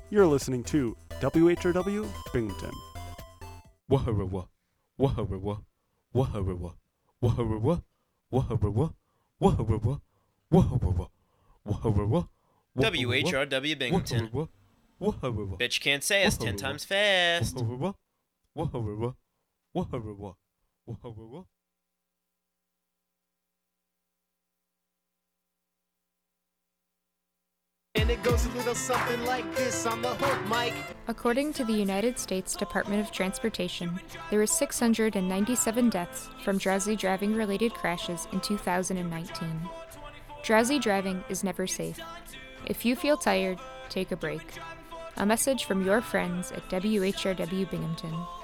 You're listening to WHRW Binghamton. Waharawa, waharawa, waharawa, waharawa, waharawa, waharawa, waharawa, waharawa. WHRW Binghamton. Waharawa. Bitch can't say us 10 times fast. Waharawa, waharawa, waharawa, waharawa. And it goes a little something like this on the hook, Mike. According to the United States Department of Transportation, there were 697 deaths from drowsy driving-related crashes in 2019. Drowsy driving is never safe. If you feel tired, take a break. A message from your friends at WHRW Binghamton.